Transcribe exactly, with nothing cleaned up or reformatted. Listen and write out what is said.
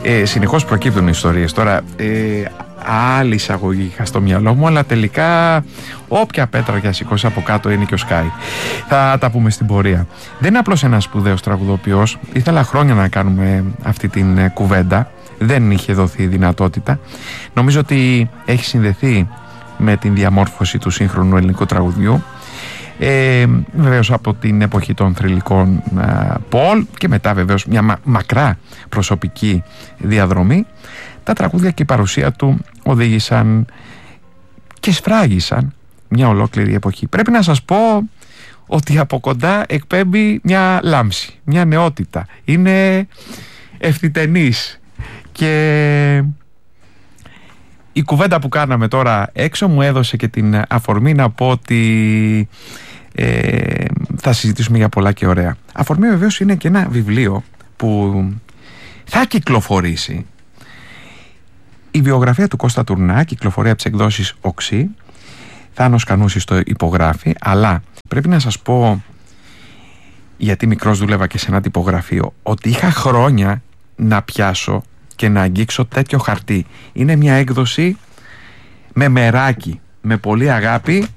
Ε, συνεχώς προκύπτουν ιστορίες. Τώρα, ε, άλλη εισαγωγή είχα στο μυαλό μου, αλλά τελικά όποια πέτρα για σηκώσει από κάτω είναι και ο Σκάι. Θα τα πούμε στην πορεία. Δεν είναι απλώς ένας σπουδαίος τραγουδοποιός. Ήθελα χρόνια να κάνουμε αυτή την ε, κουβέντα. Δεν είχε δοθεί η δυνατότητα. Νομίζω ότι έχει συνδεθεί με την διαμόρφωση του σύγχρονου ελληνικού τραγουδιού. Ε, βεβαίως από την εποχή των θρυλικών Πολ και μετά βεβαίως μια μα, μακρά προσωπική διαδρομή. Τα τραγούδια και η παρουσία του οδήγησαν και σφράγισαν μια ολόκληρη εποχή. Πρέπει να σας πω ότι από κοντά εκπέμπει μια λάμψη, μια νεότητα. Είναι ευθυτενής και η κουβέντα που κάναμε τώρα έξω μου έδωσε και την αφορμή να πω ότι ε, θα συζητήσουμε για πολλά και ωραία. Αφορμή βεβαίως είναι και ένα βιβλίο που θα κυκλοφορήσει. Η βιογραφία του Κώστα Τουρνά κυκλοφορεί από τις εκδόσεις Οξύ. Θάνος Κανούσης το υπογράφει, αλλά πρέπει να σας πω, γιατί μικρός δούλευα και σε ένα τυπογραφείο, ότι είχα χρόνια να πιάσω και να αγγίξω τέτοιο χαρτί. Είναι μια έκδοση με μεράκι, με πολύ αγάπη